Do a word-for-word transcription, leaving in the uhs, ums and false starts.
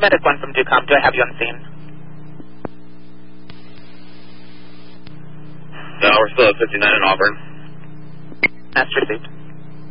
Medic one from DUCOM, do I have you on scene? No, we're still at fifty-nine in Auburn. That's received.